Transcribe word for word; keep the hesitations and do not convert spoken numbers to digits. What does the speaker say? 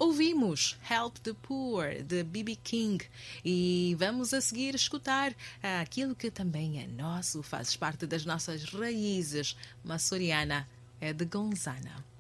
ouvimos Help the Poor, de B B King, e vamos a seguir escutar aquilo que também é nosso, faz parte das nossas raízes, uma açoriana, é de Gonzana.